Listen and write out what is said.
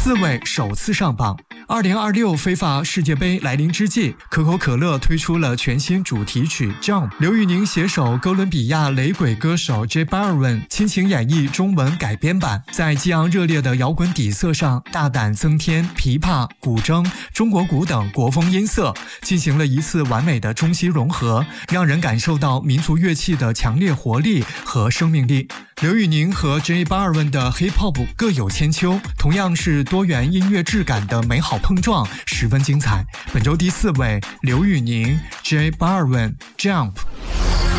4位首次上榜。2026非法世界杯来临之际，可口可乐推出了全新主题曲 Jump， 刘宇宁携手哥伦比亚雷鬼歌手 J Balvin 倾情演绎中文改编版，在激昂热烈的摇滚底色上大胆增添琵琶、古筝、中国鼓等国风音色，进行了一次完美的中西融合，让人感受到民族乐器的强烈活力和生命力。刘宇宁和 J Balvin 的 Hip Hop 各有千秋，同样是多元音乐质感的美好碰撞，十分精彩。本周第4位，刘宇宁 J Balvin Jump。